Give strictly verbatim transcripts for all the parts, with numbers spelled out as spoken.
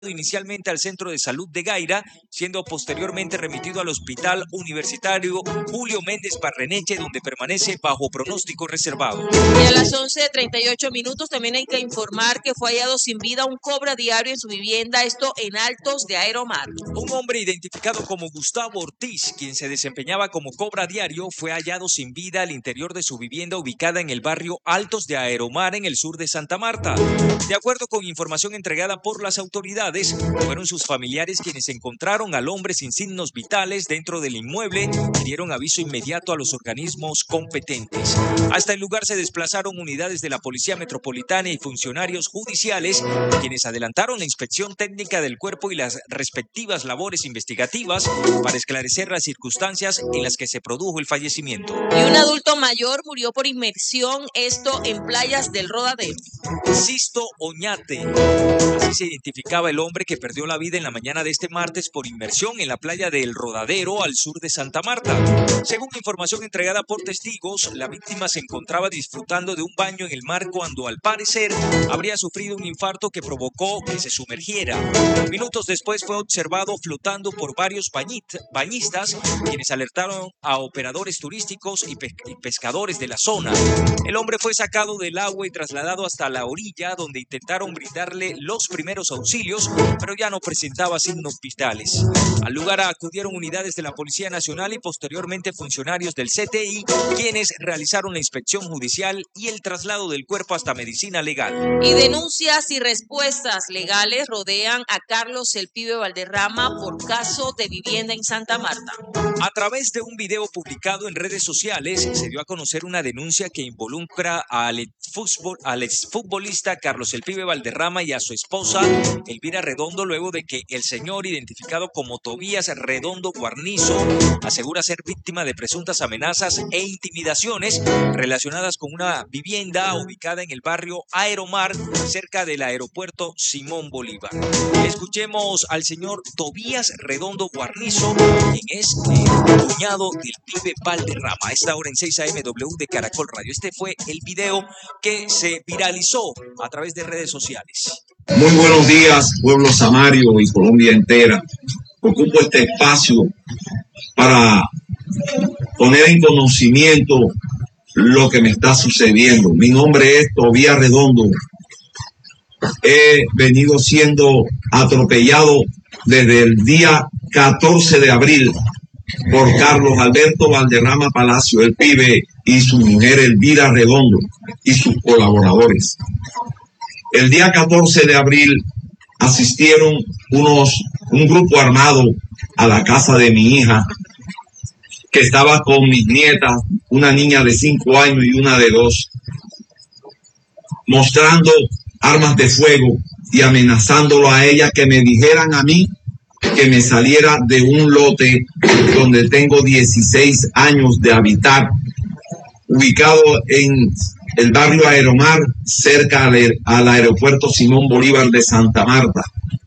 inicialmente al Centro de Salud de Gaira, siendo posteriormente remitido al Hospital Universitario Julio Méndez Barreneche, donde permanece bajo pronóstico reservado. Y a las once treinta y ocho minutos también hay que informar que fue hallado sin vida un cobra diario en su vivienda, esto en Altos de Aeromar. Un hombre identificado como Gustavo Ortiz, quien se desempeñaba como cobra diario, fue hallado sin vida al interior de su vivienda ubicada en el barrio Altos de Aeromar, en el sur de Santa Marta. De acuerdo con información entregada por las autoridades, fueron sus familiares quienes encontraron al hombre sin signos vitales dentro del inmueble y dieron aviso inmediato a los organismos competentes. Hasta el lugar se desplazaron unidades de la Policía Metropolitana y funcionarios judiciales, quienes adelantaron la inspección técnica del cuerpo y las respectivas labores investigativas para esclarecer las circunstancias en las que se produjo el fallecimiento. Y un adulto mayor murió por inmersión, esto en playas del Rodadero. Sisto Oñate, así se identificaba el hombre que perdió la vida en la mañana de este martes por inmersión en la playa del Rodadero, al sur de Santa Marta. Según información entregada por testigos, la víctima se encontraba disfrutando de un baño en el mar cuando, al parecer, habría sufrido un infarto que provocó que se sumergiera. Minutos después fue observado flotando por varios bañit, bañistas, quienes alertaron a operadores turísticos y, pe y pescadores de la zona. El hombre fue sacado del agua y trasladado hasta la orilla, donde intentaron brindarle los primeros auxilios, pero ya no presentaba signos vitales. Al lugar acudieron unidades de la Policía Nacional y posteriormente funcionarios del C T I, quienes realizaron la inspección judicial y el traslado del cuerpo hasta medicina legal. Y denuncias y respuestas legales rodean a Carlos el Pibe Valderrama por caso de vivienda en Santa Marta. A través de un video publicado en redes sociales se dio a conocer una denuncia que involucra al exfutbol, al exfutbolista Carlos el Pibe Valderrama y a su esposa Elvira Redondo, luego de que el señor, identificado como Tobías Redondo Guarnizo, asegura ser víctima de presuntas amenazas e intimidaciones relacionadas con una vivienda ubicada en el barrio Aeromar, cerca del aeropuerto Simón Bolívar. Escuchemos al señor Tobías Redondo Guarnizo, quien es el cuñado del Pibe Valderrama. A esta hora en seis A M W de Caracol Radio. Este fue el video que se viralizó a través de redes sociales. Muy buenos días, pueblo samario y Colombia entera. Ocupo este espacio para poner en conocimiento lo que me está sucediendo. Mi nombre es Tobías Redondo. He venido siendo atropellado desde el día catorce de abril por Carlos Alberto Valderrama Palacio, el Pibe, y su mujer Elvira Redondo y sus colaboradores. El día catorce de abril asistieron unos, un grupo armado a la casa de mi hija, que estaba con mis nietas, una niña de cinco años y una de dos, mostrando armas de fuego y amenazándolo a ella que me dijeran a mí que me saliera de un lote donde tengo dieciséis años de habitar, ubicado en el barrio Aeromar, cerca al, al aeropuerto Simón Bolívar de Santa Marta.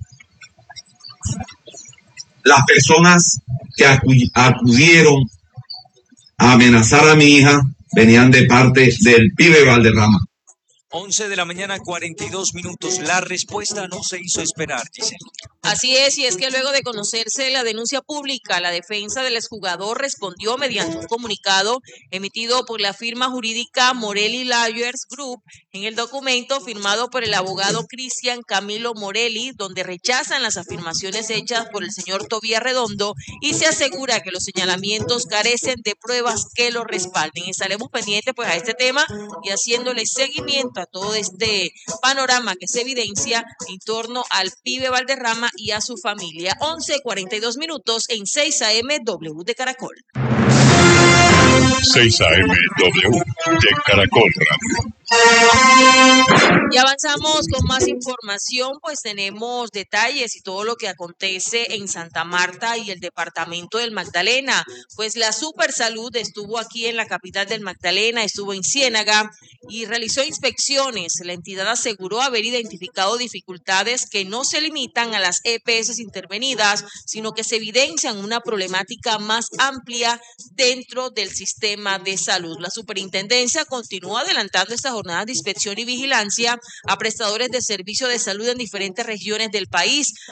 Las personas que acudieron a amenazar a mi hija venían de parte del Pibe Valderrama. once de la mañana, cuarenta y dos minutos. La respuesta no se hizo esperar, Giselle. Así es, y es que luego de conocerse la denuncia pública, la defensa del exjugador respondió mediante un comunicado emitido por la firma jurídica Morelli Lawyers Group. En el documento firmado por el abogado Cristian Camilo Morelli, donde rechazan las afirmaciones hechas por el señor Tobías Redondo y se asegura que los señalamientos carecen de pruebas que lo respalden. Estaremos pendientes pues a este tema y haciéndole seguimiento a todo este panorama que se evidencia en torno al Pibe Valderrama y a su familia. once cuarenta y dos minutos en seis A M W de Caracol. seis A M W de Caracol Radio. Y avanzamos con más información, pues tenemos detalles y todo lo que acontece en Santa Marta y el departamento del Magdalena. Pues la Supersalud estuvo aquí en la capital del Magdalena, estuvo en Ciénaga y realizó inspecciones. La entidad aseguró haber identificado dificultades que no se limitan a las E P S intervenidas, sino que se evidencian una problemática más amplia dentro del sistema de salud. La superintendencia continúa adelantando estas jornadas de inspección y vigilancia a prestadores de servicio de salud en diferentes regiones del país.